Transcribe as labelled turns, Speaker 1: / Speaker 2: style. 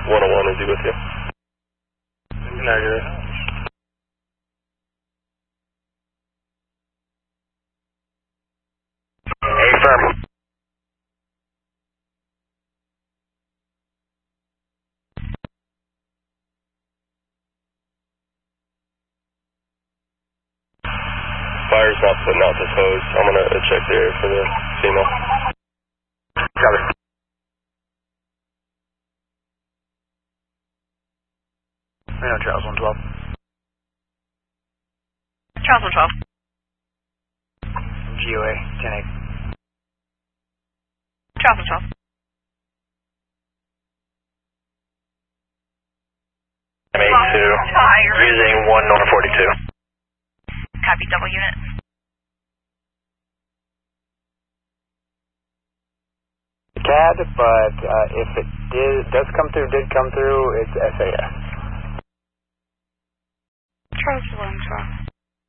Speaker 1: 101, is he with you?
Speaker 2: Negative.
Speaker 1: Affirm. Fire's not putting out this hose. I'm going to check the area for the female.
Speaker 2: Copy. Reno Charles 112.
Speaker 3: Charles 112.
Speaker 2: GOA 10-8.
Speaker 3: Charles 112.
Speaker 1: M82, using 1 North 42.
Speaker 3: Copy, double unit.
Speaker 2: CAD, but if it did come through, it's SAS.
Speaker 3: Charles 112.